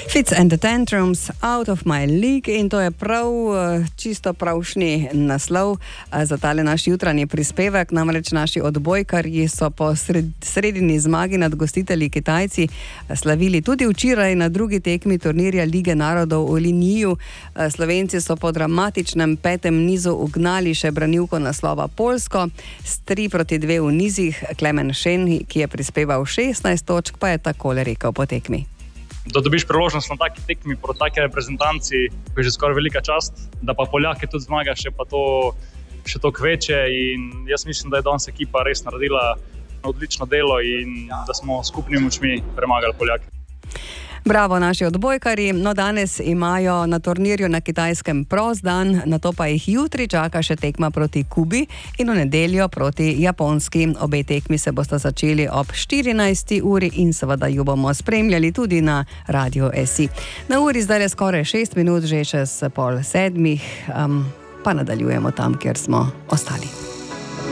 Fits and the Tantrums, Out of My League, in to je prav čisto pravšnji naslov za tale naš jutranji prispevek. Namreč naši odbojkarji so po sredini zmagi nad gostitelji Kitajci slavili tudi včeraj na drugi tekmi turnirja Lige narodov v Liniju. Slovenci so po dramatičnem petem nizu ugnali še branilko naslova Poljsko s 3-2 v nizih. Klemen Šen, ki je prispeval 16 točk, pa je takole rekel po tekmi. Da dobiš priložnost na taki tekmi proti taki reprezentanci, je že skoraj velika čast, da pa Poljake tudi zmagaš, je pa to še toliko večje in jaz mislim, da je danes ekipa res naredila odlično delo in da smo skupnimi močmi premagali Poljake. Bravo naši odbojkarji. No, danes imajo na turnirju na Kitajskem prost dan, nato pa jih jutri čaka še tekma proti Kubi in v nedeljo proti Japonski. Obe tekmi se bosta začeli ob 14. uri in seveda ju bomo spremljali tudi na Radio SI. Na uri zdaj je skoraj 6 minut, že čez 6:30, pa nadaljujemo tam, kjer smo ostali.